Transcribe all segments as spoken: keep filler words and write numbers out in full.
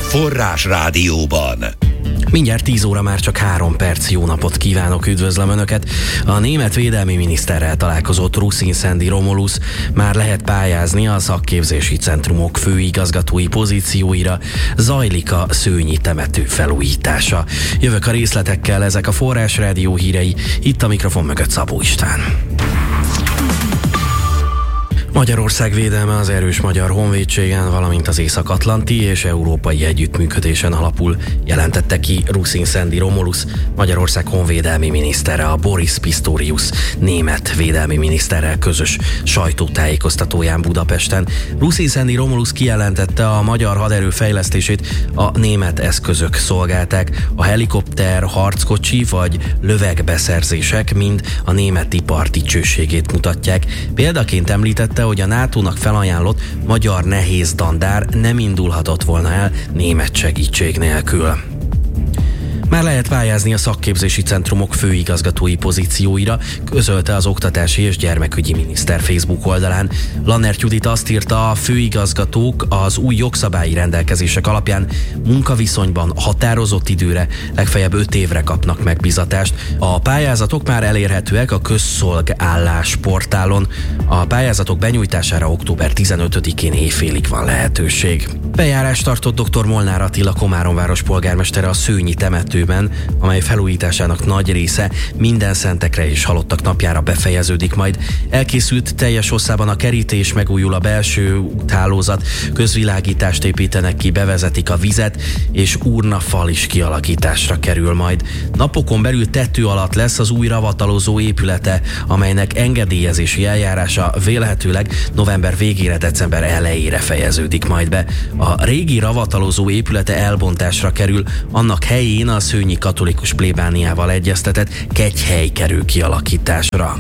Forrás Rádióban. Mindjárt tíz óra, már csak három perc. Jó napot kívánok, üdvözlöm Önöket! A német védelmi miniszterrel találkozott Rusin Sandy Romulus már lehet pályázni a szakképzési centrumok főigazgatói pozícióira, zajlik a Szőnyi temető felújítása. Jövök a részletekkel, ezek a Forrás Rádió hírei, itt a mikrofon mögött Szabó István. Magyarország védelme az erős magyar honvédségen, valamint az észak-atlanti és európai együttműködésen alapul, jelentette ki Rusin Sandy Romulus, Magyarország honvédelmi minisztere a Boris Pistorius német védelmi miniszterrel közös sajtótájékoztatóján Budapesten. Rusin Sandy Romulus kijelentette, a magyar haderő fejlesztését a német eszközök szolgálták, a helikopter, harckocsi vagy lövegbeszerzések mind a német ipar dicsőségét mutatják. Példaként említette, hogy a nátónak felajánlott magyar nehéz dandár nem indulhatott volna el német segítség nélkül. Már lehet pályázni a szakképzési centrumok főigazgatói pozícióira, közölte az oktatási és gyermekügyi miniszter Facebook oldalán. Lannert Judit azt írta, a főigazgatók az új jogszabályi rendelkezések alapján munkaviszonyban határozott időre, legfeljebb öt évre kapnak megbízatást. A pályázatok már elérhetőek a közszolgállás portálon. A pályázatok benyújtására október tizenötödikén éjfélig van lehetőség. Bejárást tartott dr. Molnár Attila Komáromváros polgármestere a Szőnyi temetőben, amely felújításának nagy része minden szentekre és halottak napjára befejeződik majd. Elkészült teljes hosszában a kerítés, megújul a belső úthálózat, közvilágítást építenek ki, bevezetik a vizet, és urnafal is kialakításra kerül majd. Napokon belül tető alatt lesz az új ravatalozó épülete, amelynek engedélyezési eljárása vélhetőleg november végére, december elejére fejeződik majd be. A régi ravatalozó épülete elbontásra kerül, annak helyén a szőnyi katolikus plébániával egyeztetett kegyhely kerül kialakításra.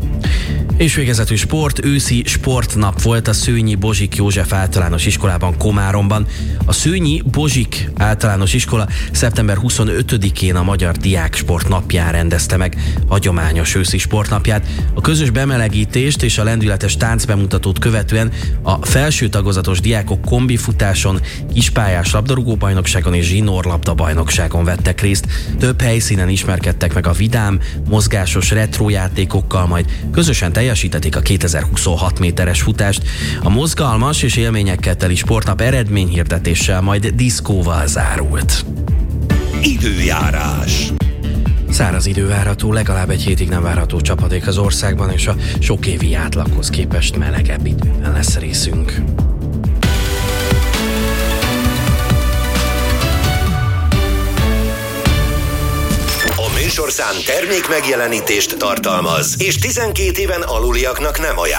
És végezetül sport, őszi sportnap volt a Szőnyi Bozsik József általános iskolában Komáromban. A Szőnyi Bozsik általános iskola szeptember huszonötödikén a Magyar Diáksport napján rendezte meg hagyományos őszi sportnapját. A közös bemelegítést és a lendületes táncbemutatót követően a felső tagozatos diákok kombifutáson, kispályás labdarúgó-bajnokságon és zsinórlabda bajnokságon vettek részt. Több helyszínen ismerkedtek meg a vidám, mozgásos retrójátékokkal, majd közösen teljesítették a kétezer-huszonhat méteres futást. A mozgalmas és élményekkel teli sportnap eredményhirdetéssel, majd diszkóval zárult. Időjárás. Száraz idő várható, legalább egy hétig nem várható csapadék az országban, és a sokévi átlaghoz képest melegebb időben lesz részünk. Műsorszám termék megjelenítést tartalmaz, és tizenkét éven aluliaknak nem ajánlott.